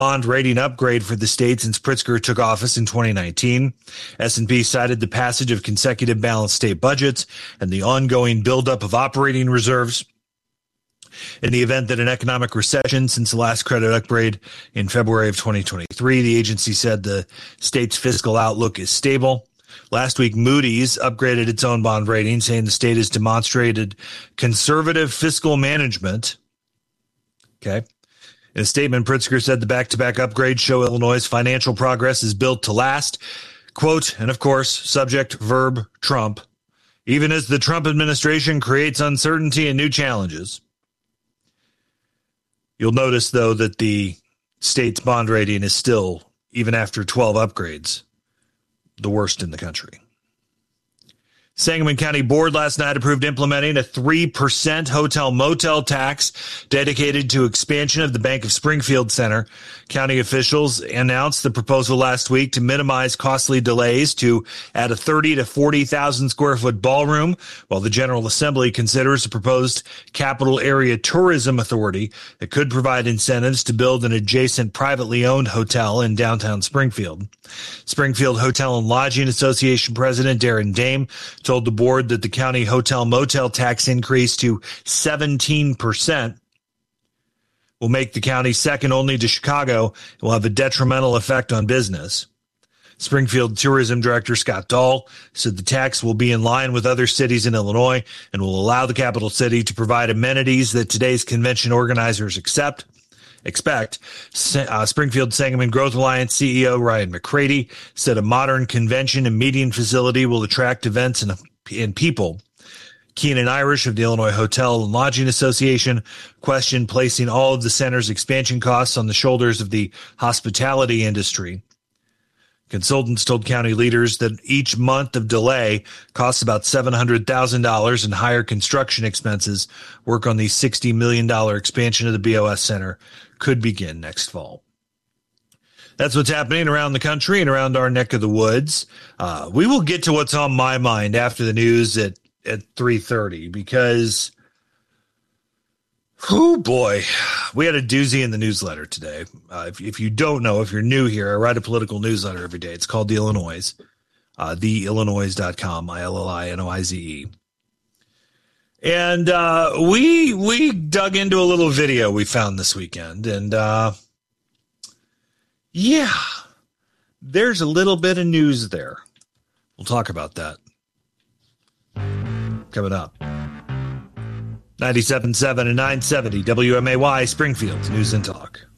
bond rating upgrade for the state since Pritzker took office in 2019. S&P cited the passage of consecutive balanced state budgets and the ongoing buildup of operating reserves. In the event that an economic recession since the last credit upgrade in February of 2023, the agency said the state's fiscal outlook is stable. Last week, Moody's upgraded its own bond rating, saying the state has demonstrated conservative fiscal management. Okay. In a statement, Pritzker said the back-to-back upgrades show Illinois' financial progress is built to last. Quote, and of course, subject, verb, Trump, even as the Trump administration creates uncertainty and new challenges. You'll notice, though, that the state's bond rating is still, even after 12 upgrades, the worst in the country. Sangamon County Board last night approved implementing a 3% hotel-motel tax dedicated to expansion of the Bank of Springfield Center. County officials announced the proposal last week to minimize costly delays to add a 30 to 40,000 square foot ballroom, while the General Assembly considers a proposed capital area tourism authority that could provide incentives to build an adjacent privately owned hotel in downtown Springfield. Springfield Hotel and Lodging Association President Darren Dame told the board that the county hotel-motel tax increase to 17% will make the county second only to Chicago and will have a detrimental effect on business. Springfield Tourism Director Scott Dahl said the tax will be in line with other cities in Illinois and will allow the capital city to provide amenities that today's convention organizers expect. Springfield Sangamon Growth Alliance CEO Ryan McCready said a modern convention and meeting facility will attract events and people. Keenan Irish of the Illinois Hotel and Lodging Association questioned placing all of the center's expansion costs on the shoulders of the hospitality industry. Consultants told county leaders that each month of delay costs about $700,000 in higher construction expenses. Work on the $60 million expansion of the BOS Center could begin next fall. That's what's happening around the country and around our neck of the woods. We will get to what's on my mind after the news at 3:30 because, oh boy, we had a doozy in the newsletter today. If you don't know, if you're new here, I write a political newsletter every day. It's called The Illinois, theillinois.com, ILLINOIZE. And we dug into a little video we found this weekend, and yeah, there's a little bit of news there. We'll talk about that coming up. 97.7 and 970 WMAY Springfield News and Talk.